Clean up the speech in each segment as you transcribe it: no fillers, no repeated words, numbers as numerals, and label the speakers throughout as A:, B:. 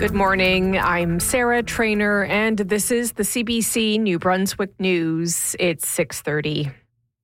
A: Good morning. I'm Sarah Trainer, and this is the CBC New Brunswick News. It's 6:30.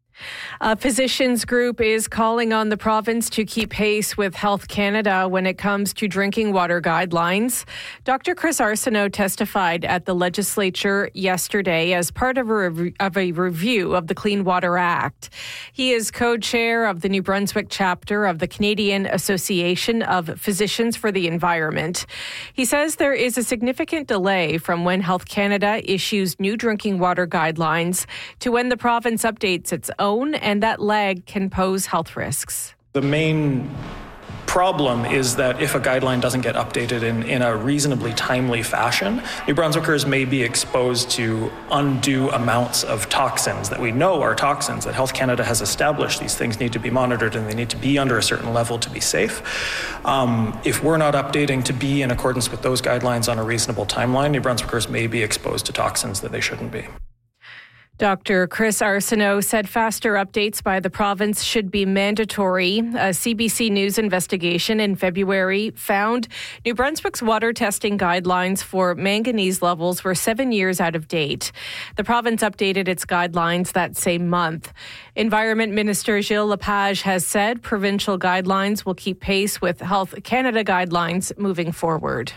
A: A physicians group is calling on the province to keep pace with Health Canada when it comes to drinking water guidelines. Dr. Chris Arsenault testified at the legislature yesterday as part of a review of the Clean Water Act. He is co-chair of the New Brunswick chapter of the Canadian Association of Physicians for the Environment. He says there is a significant delay from when Health Canada issues new drinking water guidelines to when the province updates its own, and that lag can pose health risks.
B: The main problem is that if a guideline doesn't get updated in a reasonably timely fashion, New Brunswickers may be exposed to undue amounts of toxins that we know are toxins, that Health Canada has established. These things need to be monitored and they need to be under a certain level to be safe. If we're not updating to be in accordance with those guidelines on a reasonable timeline, New Brunswickers may be exposed to toxins that they shouldn't be.
A: Dr. Chris Arsenault said faster updates by the province should be mandatory. A CBC News investigation in February found New Brunswick's water testing guidelines for manganese levels were 7 years out of date. The province updated its guidelines that same month. Environment Minister Gilles Lepage has said provincial guidelines will keep pace with Health Canada guidelines moving forward.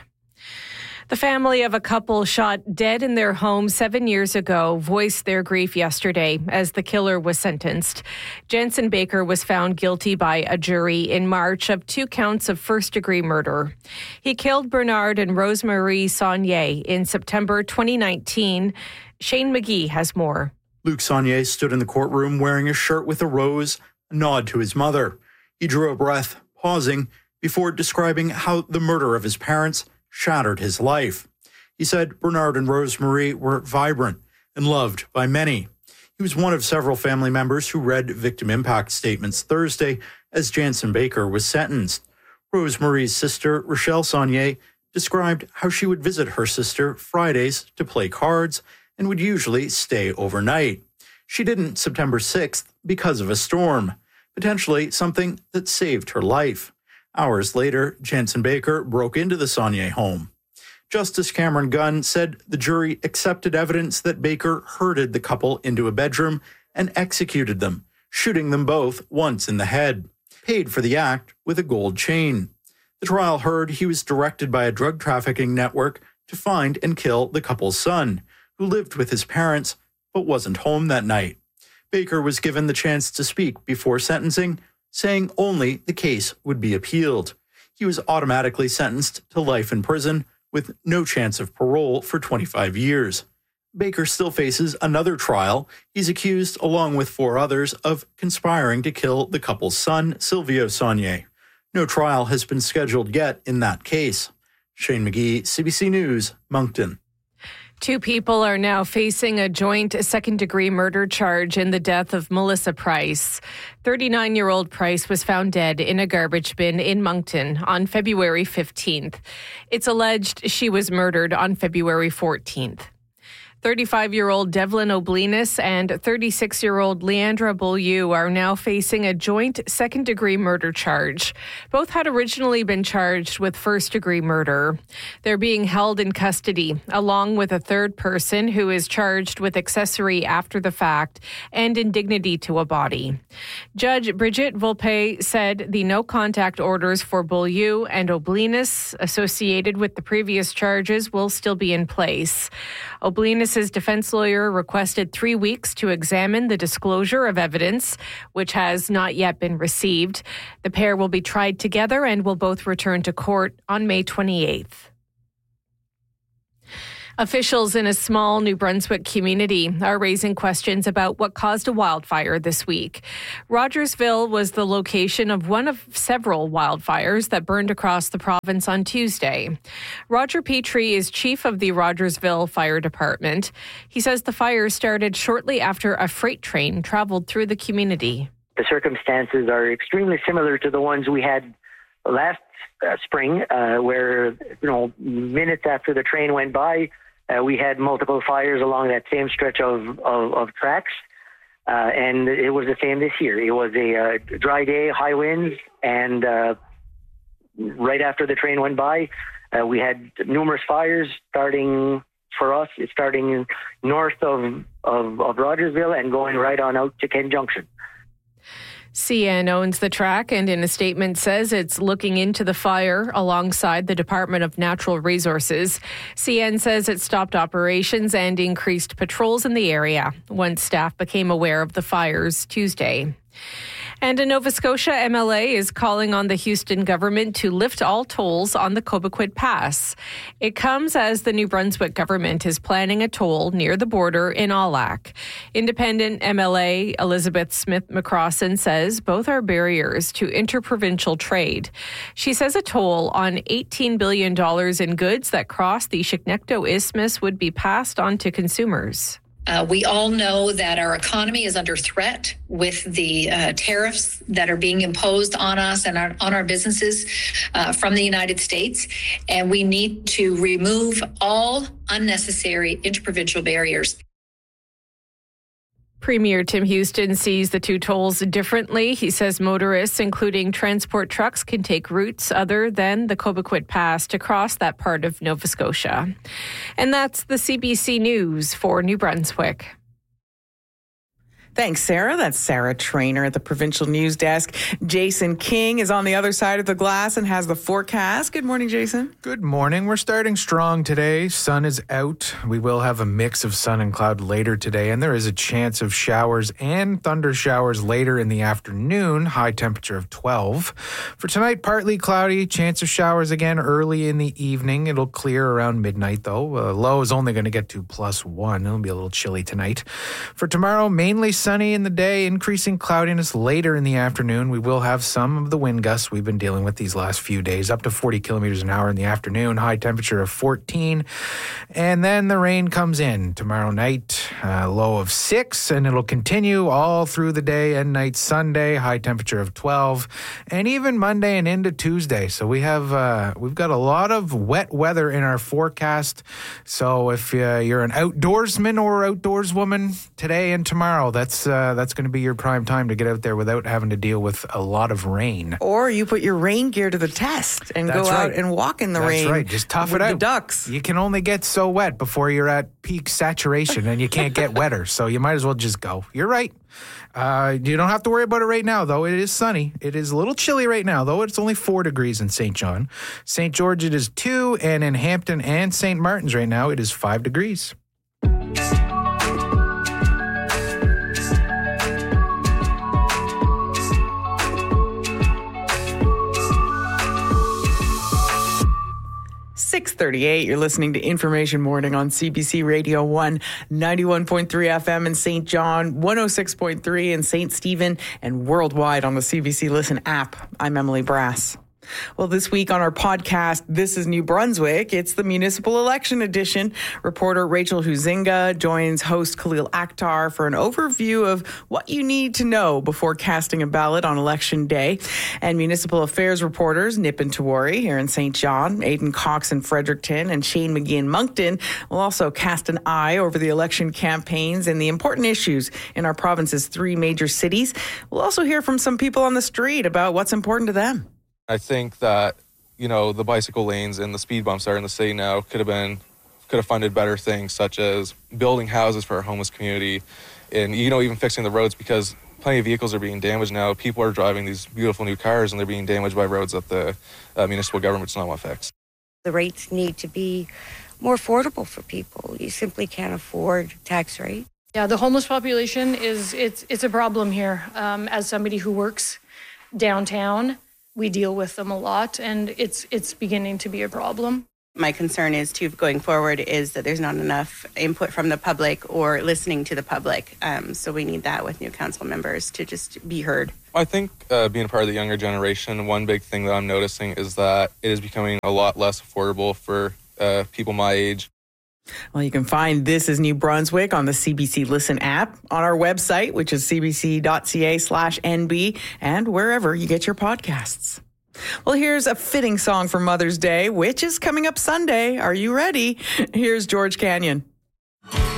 A: The family of a couple shot dead in their home 7 years ago voiced their grief yesterday as the killer was sentenced. Jensen Baker was found guilty by a jury in March of 2 counts of first-degree murder. He killed Bernard and Rosemarie Saunier in September 2019. Shane McGee has more.
C: Luc Saunier stood in the courtroom wearing a shirt with a rose, a nod to his mother. He drew a breath, pausing, before describing how the murder of his parents shattered his life. He said Bernard and Rosemarie were vibrant and loved by many. He was one of several family members who read victim impact statements Thursday as Jensen Baker was sentenced. Rosemarie's sister, Rochelle Saunier, described how she would visit her sister Fridays to play cards and would usually stay overnight. She didn't September 6th because of a storm, potentially something that saved her life. Hours later, Jensen Baker broke into the Saunier home. Justice Cameron Gunn said the jury accepted evidence that Baker herded the couple into a bedroom and executed them, shooting them both once in the head, paid for the act with a gold chain. The trial heard he was directed by a drug trafficking network to find and kill the couple's son, who lived with his parents but wasn't home that night. Baker was given the chance to speak before sentencing, saying only the case would be appealed. He was automatically sentenced to life in prison with no chance of parole for 25 years. Baker still faces another trial. He's accused, along with 4 others, of conspiring to kill the couple's son, Silvio Saunier. No trial has been scheduled yet in that case. Shane McGee, CBC News, Moncton.
A: 2 people are now facing a joint second-degree murder charge in the death of Melissa Price. 39-year-old Price was found dead in a garbage bin in Moncton on February 15th. It's alleged she was murdered on February 14th. 35-year-old Devlin Oblinus and 36-year-old Leandra Beaulieu are now facing a joint second-degree murder charge. Both had originally been charged with first-degree murder. They're being held in custody, along with a third person who is charged with accessory after the fact and indignity to a body. Judge Brigitte Volpe said the no-contact orders for Beaulieu and Oblinus associated with the previous charges will still be in place. Oblinus' defense lawyer requested 3 weeks to examine the disclosure of evidence, which has not yet been received. The pair will be tried together and will both return to court on May 28th. Officials in a small New Brunswick community are raising questions about what caused a wildfire this week. Rogersville was the location of one of several wildfires that burned across the province on Tuesday. Roger Petrie is chief of the Rogersville Fire Department. He says the fire started shortly after a freight train traveled through the community.
D: The circumstances are extremely similar to the ones we had last spring, where, minutes after the train went by, we had multiple fires along that same stretch of tracks, and it was the same this year. It was a dry day, high winds, and right after the train went by, We had numerous fires starting north of Rogersville and going right on out to Ken Junction.
A: CN owns the track and in a statement says it's looking into the fire alongside the Department of Natural Resources. CN says it stopped operations and increased patrols in the area once staff became aware of the fires Tuesday. And a Nova Scotia MLA is calling on the Houston government to lift all tolls on the Cobequid Pass. It comes as the New Brunswick government is planning a toll near the border in Allac. Independent MLA Elizabeth Smith-McCrossan says both are barriers to interprovincial trade. She says a toll on $18 billion in goods that cross the Chignecto Isthmus would be passed on to consumers.
E: We all know that our economy is under threat with the tariffs that are being imposed on us and on our businesses from the United States. And we need to remove all unnecessary interprovincial barriers.
A: Premier Tim Houston sees the two tolls differently. He says motorists, including transport trucks, can take routes other than the Cobequid Pass to cross that part of Nova Scotia. And that's the CBC News for New Brunswick.
F: Thanks, Sarah. That's Sarah Trainer at the Provincial News Desk. Jason King is on the other side of the glass and has the forecast. Good morning, Jason.
G: Good morning. We're starting strong today. Sun is out. We will have a mix of sun and cloud later today, and there is a chance of showers and thunder showers later in the afternoon, high temperature of 12. For tonight, partly cloudy, chance of showers again early in the evening. It'll clear around midnight, though. Low is only going to get to +1. It'll be a little chilly tonight. For tomorrow, mainly sunny in the day, increasing cloudiness later in the afternoon. We will have some of the wind gusts we've been dealing with these last few days, up to 40 kilometers an hour in the afternoon, high temperature of 14. And then the rain comes in tomorrow night, low of 6, and it'll continue all through the day and night Sunday, high temperature of 12, and even Monday and into Tuesday. So we've got a lot of wet weather in our forecast. So if you're an outdoorsman or outdoorswoman today and tomorrow, that's going to be your prime time to get out there without having to deal with a lot of rain.
F: Or you put your rain gear to the test and go out and walk in the rain.
G: That's right. Just tough it out.
F: The ducks.
G: You can only get so wet before you're at peak saturation and you can't get wetter. So you might as well just go. You're right. You don't have to worry about it right now, though. It is sunny. It is a little chilly right now, though. It's only 4 degrees in St. John. St. George, it is 2, and in Hampton and St. Martin's right now, it is 5 degrees.
F: 6:38. You're listening to Information Morning on CBC Radio 1, 91.3 FM in St. John, 106.3 in St. Stephen, and worldwide on the CBC Listen app. I'm Emily Brass. Well, this week on our podcast, This is New Brunswick, it's the municipal election edition. Reporter Rachel Huizinga joins host Khalil Akhtar for an overview of what you need to know before casting a ballot on election day. And municipal affairs reporters Nipin Tawari here in St. John, Aidan Cox in Fredericton, and Shane McGee in Moncton will also cast an eye over the election campaigns and the important issues in our province's 3 major cities. We'll also hear from some people on the street about what's important to them.
H: I think that, the bicycle lanes and the speed bumps that are in the city now could have funded better things, such as building houses for our homeless community and, even fixing the roads, because plenty of vehicles are being damaged now. People are driving these beautiful new cars and they're being damaged by roads that the municipal government's not want to fix.
I: The rates need to be more affordable for people. You simply can't afford tax rate.
J: Yeah, the homeless population it's a problem here. As somebody who works downtown, we deal with them a lot, and it's beginning to be a problem.
K: My concern is, too, going forward, is that there's not enough input from the public or listening to the public. So we need that with new council members to just be heard.
H: I think being a part of the younger generation, one big thing that I'm noticing is that it is becoming a lot less affordable for people my age.
F: Well, you can find This is New Brunswick on the CBC Listen app, on our website, which is cbc.ca/NB, and wherever you get your podcasts. Well, here's a fitting song for Mother's Day, which is coming up Sunday. Are you ready? Here's George Canyon.